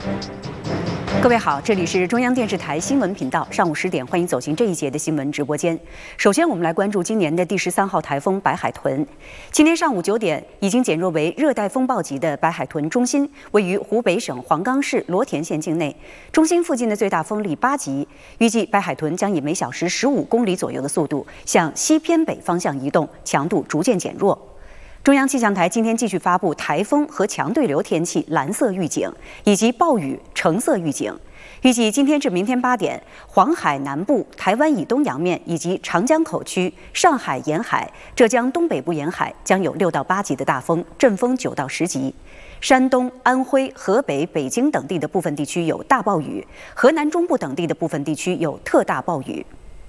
各位好，这里是中央电视台新闻频道，上午10点，欢迎走进这一节的新闻直播间。首先，我们来关注今年的第13号台风白海豚。今天上午9点，已经减弱为热带风暴级的白海豚中心位于湖北省黄冈市罗田县境内，中心附近的最大风力8级。预计白海豚将以每小时15公里左右的速度向西偏北方向移动，强度逐渐减弱。中央气象台今天继续发布台风和强对流天气蓝色预警以及暴雨橙色预警。预计今天至明天8点，黄海南部、台湾以东洋面以及长江口区、上海沿海、浙江东北部沿海将有6到8级的大风，阵风9到10级。山东、安徽、河北、北京等地的部分地区有大暴雨，河南中部等地的部分地区有特大暴雨。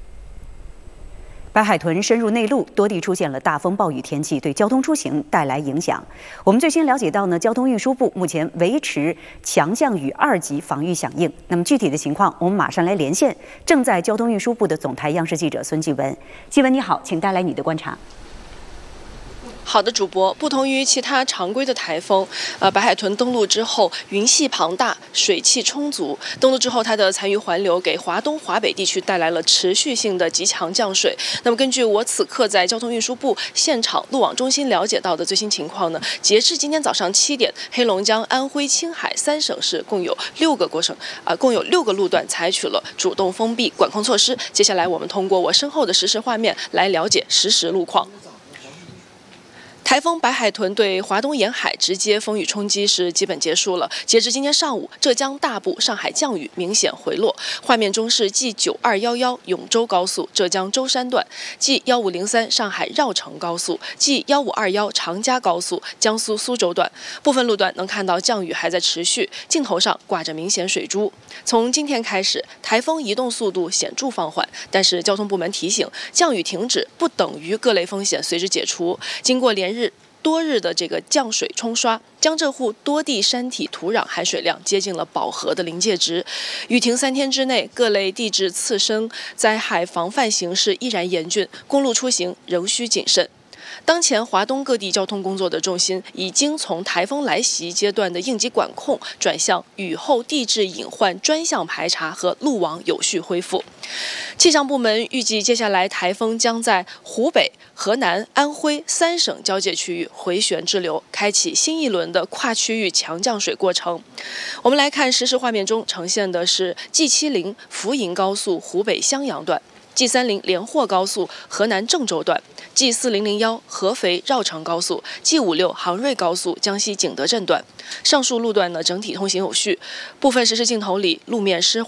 白海豚深入内陆，多地出现了大风暴雨天气，对交通出行带来影响。我们最新了解到呢，交通运输部目前维持强降雨2级防御响应。那么具体的情况，我们马上来连线正在交通运输部的总台央视记者孙继文。继文你好，请带来你的观察。 好的，主播，不同于其他常规的台风，白海豚登陆之后，云系庞大，水汽充足。登陆之后，它的残余环流给华东、华北地区带来了持续性的极强降水。那么，根据我此刻在交通运输部现场路网中心了解到的最新情况呢，截至今天早上7点，黑龙江、安徽、青海3省市共有6个路段采取了主动封闭管控措施。接下来，我们通过我身后的实时画面来了解实时路况。台风白海豚对华东沿海直接风雨冲击是基本结束了。截至今天上午，浙江大部、上海降雨明显回落。画面中是 G9211 永州高速浙江舟山段、G1503 上海绕城高速、G1521 长嘉高速江苏苏州段。部分路段能看到降雨还在持续，镜头上挂着明显水珠。从今天开始，台风移动速度显著放缓，但是交通部门提醒，降雨停止不等于各类风险随之解除。经过多日的这个降水冲刷，江浙沪多地山体土壤含水量接近了饱和的临界值。雨停3天之内，各类地质次生灾害防范形势依然严峻，公路出行仍需谨慎。当前华东各地交通工作的重心已经从台风来袭阶段的应急管控转向雨后地质隐患专项排查和路网有序恢复。气象部门预计，接下来台风将在湖北、河南、安徽3省交界区域回旋滞留，开启新一轮的跨区域强降水过程。我们来看实时画面中呈现的是 G70 福银高速湖北襄阳段、G30 连霍高速河南郑州段、G4001 合肥绕城高速、G56杭瑞高速江西景德镇段。上述路段呢整体通行有序，部分实时镜头里路面湿